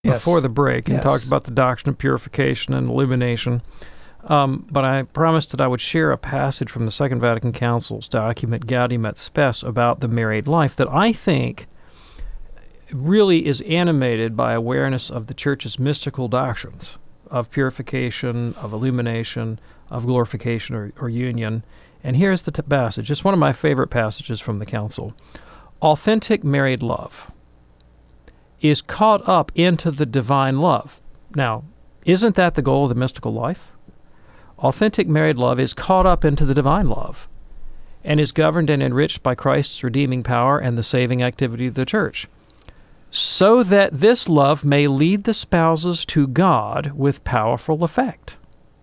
before the break and Yes. talked about the doctrine of purification and illumination. But I promised that I would share a passage from the Second Vatican Council's document Gaudium et Spes about the married life that I think really is animated by awareness of the Church's mystical doctrines of purification, of illumination, of glorification or union. And here's the passage. It's one of my favorite passages from the Council. Authentic married love is caught up into the divine love. Now, isn't that the goal of the mystical life? Authentic married love is caught up into the divine love and is governed and enriched by Christ's redeeming power and the saving activity of the Church, so that this love may lead the spouses to God with powerful effect.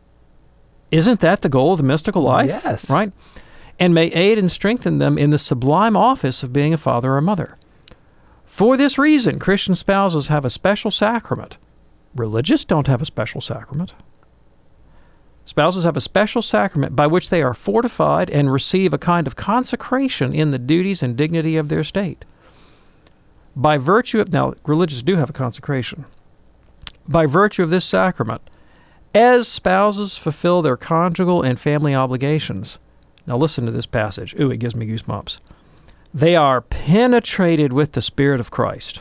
Isn't that the goal of the mystical life? Yes. Right? And may aid and strengthen them in the sublime office of being a father or mother. For this reason, Christian spouses have a special sacrament. Religious don't have a special sacrament. Spouses have a special sacrament by which they are fortified and receive a kind of consecration in the duties and dignity of their state. By virtue of, now, religious do have a consecration. By virtue of this sacrament, as spouses fulfill their conjugal and family obligations. Now listen to this passage. Ooh, it gives me goosebumps. They are penetrated with the Spirit of Christ,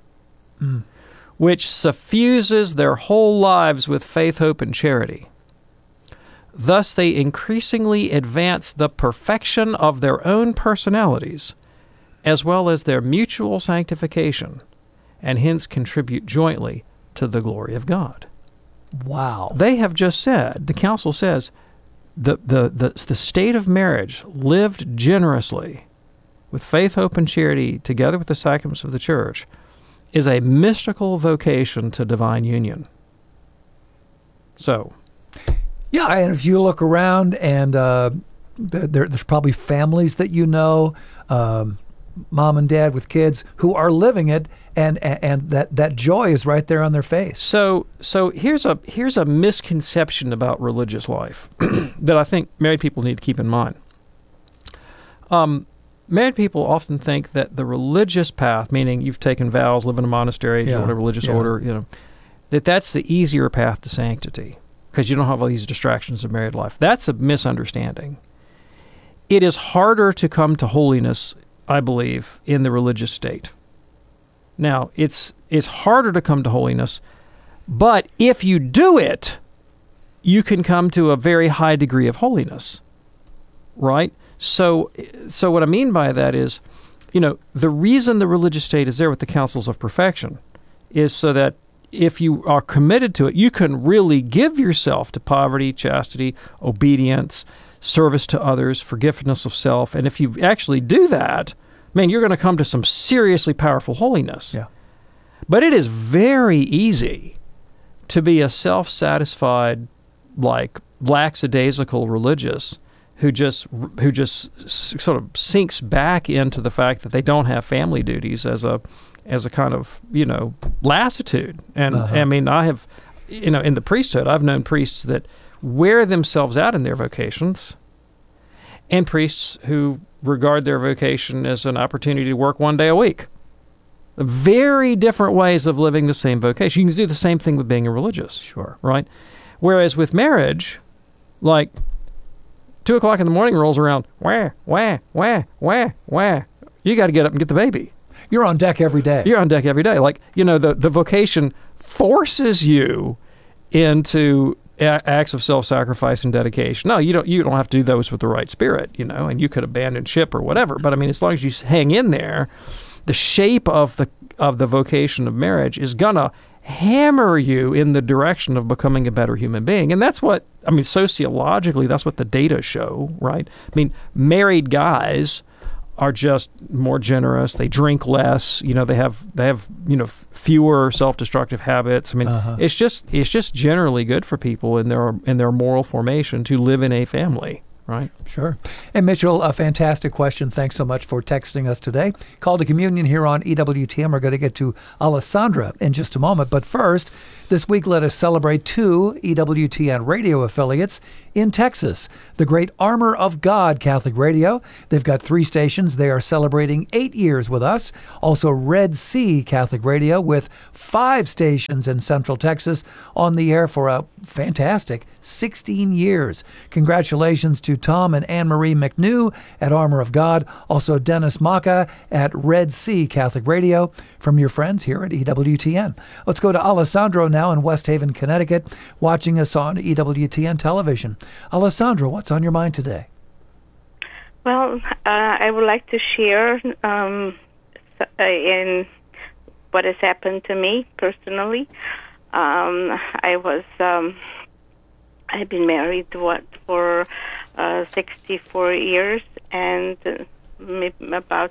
which suffuses their whole lives with faith, hope, and charity. Thus they increasingly advance the perfection of their own personalities, as well as their mutual sanctification, and hence contribute jointly to the glory of God. Wow. They have just said, the Council says, the state of marriage lived generously with faith, hope, and charity together with the sacraments of the Church is a mystical vocation to divine union. So, yeah, and if you look around and there's probably families that you know, mom and dad with kids who are living it, and that joy is right there on their face. So here's a misconception about religious life that I think married people need to keep in mind. Married people often think that the religious path, meaning you've taken vows, live in a monastery, Yeah. join a religious order, that's the easier path to sanctity because you don't have all these distractions of married life. That's a misunderstanding. It is harder to come to holiness, I believe, in the religious state. Now, it's harder to come to holiness, but if you do it, you can come to a very high degree of holiness, right? So what I mean by that is, the reason the religious state is there with the counsels of perfection is so that if you are committed to it, you can really give yourself to poverty, chastity, obedience, service to others, forgiveness of self. And if you actually do that, man, you're going to come to some seriously powerful holiness. Yeah. But it is very easy to be a self-satisfied, like lackadaisical religious who just sort of sinks back into the fact that they don't have family duties as a kind of lassitude. And I mean, I have in the priesthood, I've known priests that wear themselves out in their vocations, and priests who regard their vocation as an opportunity to work one day a week. Very different ways of living the same vocation. You can do the same thing with being a religious. Sure. Right? Whereas with marriage, like 2 o'clock in the morning rolls around, wah, wah, wah, wah, wah. You got to get up and get the baby. You're on deck every day. You're on deck every day. Like, the vocation forces you into acts of self-sacrifice and dedication. No, you don't have to do those with the right spirit, and you could abandon ship or whatever. But I mean, as long as you hang in there, the shape of the vocation of marriage is gonna hammer you in the direction of becoming a better human being. And that's what, I mean, sociologically, that's what the data show, right? I mean, married guys are just more generous. They drink less. They have fewer self-destructive habits. I mean, it's just generally good for people in their moral formation to live in a family. right? Sure. And Mitchell, a fantastic question. Thanks so much for texting us today. Call to Communion here on EWTN. We're going to get to Alessandra in just a moment. But first, this week let us celebrate 2 EWTN radio affiliates in Texas. The great Armor of God Catholic Radio. They've got 3 stations. They are celebrating 8 years with us. Also Red Sea Catholic Radio with 5 stations in Central Texas on the air for a fantastic 16 years. Congratulations to Tom and Anne-Marie McNew at Armor of God. Also Dennis Maka at Red Sea Catholic Radio from your friends here at EWTN. Let's go to Alessandro now in West Haven, Connecticut, watching us on EWTN television. Alessandro, what's on your mind today? Well, I would like to share in what has happened to me personally. I've been married for 64 years, and about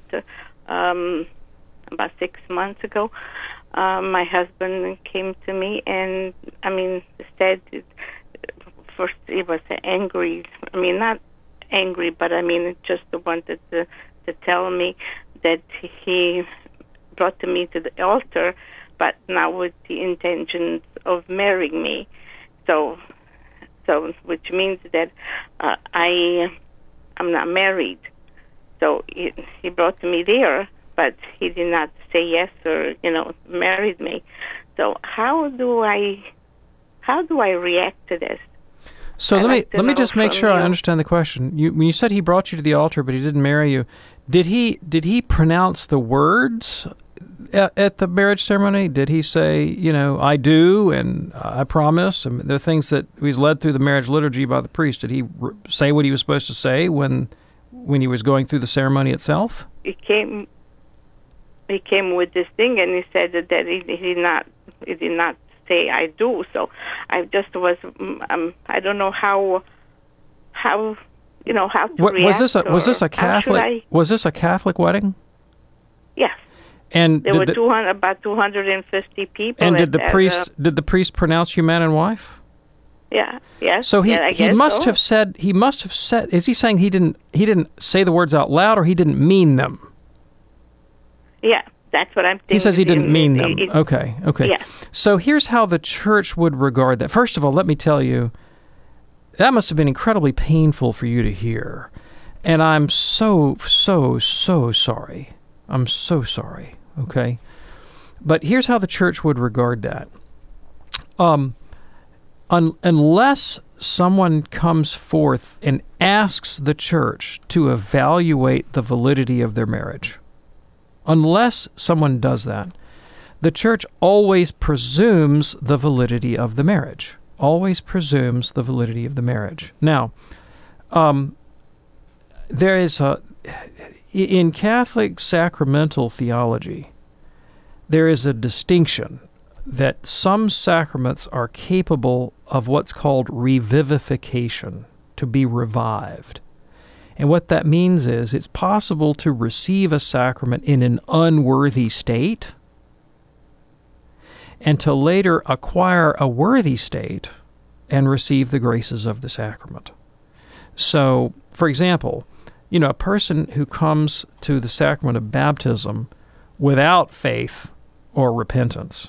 6 months ago, my husband came to me and said, first he was angry. Not angry, but just wanted to tell me that he brought me to the altar, but not with the intentions of marrying me. So which means that I'm not married. So he brought me there, but he did not say yes or married me. So how do I react to this? So let me just make sure I understand the question. When you said he brought you to the altar, but he didn't marry you, did he pronounce the words at the marriage ceremony? Did he say, I do and I promise? The things that he's led through the marriage liturgy by the priest. Did he say what he was supposed to say when he was going through the ceremony itself? He came with this thing, and he said that he did not say I do. So I just was I don't know how to react. Was this a Catholic wedding? Yes. And there were about 250 people. And did the priest pronounce you man and wife? Yeah. Yes. So he must have said. Is he saying he didn't say the words out loud, or he didn't mean them? Yeah, that's what I'm thinking. He says he didn't mean them. Okay. Yeah. So here's how the church would regard that. First of all, let me tell you, that must have been incredibly painful for you to hear, and I'm so sorry. I'm so sorry. Okay, but here's how the church would regard that. Unless someone comes forth and asks the church to evaluate the validity of their marriage, unless someone does that, the church always presumes the validity of the marriage. Always presumes the validity of the marriage. Now, there is in Catholic sacramental theology, there is a distinction that some sacraments are capable of what's called revivification, to be revived. And what that means is it's possible to receive a sacrament in an unworthy state and to later acquire a worthy state and receive the graces of the sacrament. So, for example, a person who comes to the sacrament of baptism without faith or repentance,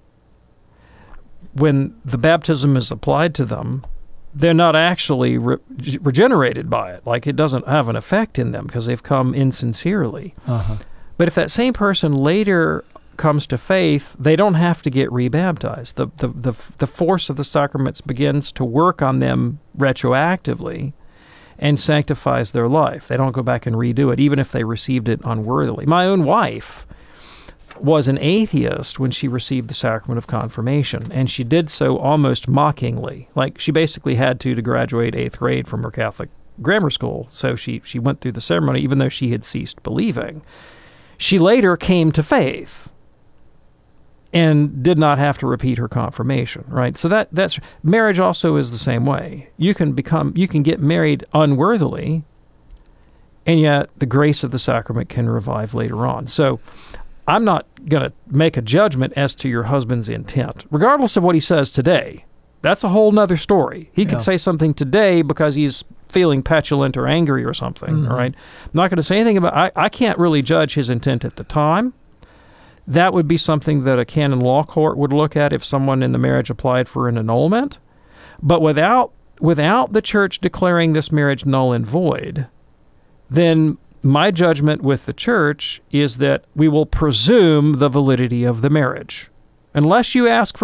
when the baptism is applied to them, they're not actually regenerated by it. Like, it doesn't have an effect in them because they've come insincerely. Uh-huh. But if that same person later comes to faith, they don't have to get rebaptized. The force of the sacraments begins to work on them retroactively and sanctifies their life. They don't go back and redo it, even if they received it unworthily. My own wife was an atheist when she received the sacrament of confirmation, and she did so almost mockingly. Like, she basically had to graduate 8th grade from her Catholic grammar school, so she went through the ceremony even though she had ceased believing. She later came to faith and did not have to repeat her confirmation, right? So that's marriage also is the same way. You can get married unworthily, and yet the grace of the sacrament can revive later on. So I'm not going to make a judgment as to your husband's intent, regardless of what he says today. That's a whole nother story. He could say something today because he's feeling petulant or angry or something, all right? I'm not going to say anything about I can't really judge his intent at the time. That would be something that a canon law court would look at if someone in the marriage applied for an annulment. But without the church declaring this marriage null and void, then my judgment with the church is that we will presume the validity of the marriage. Unless you ask for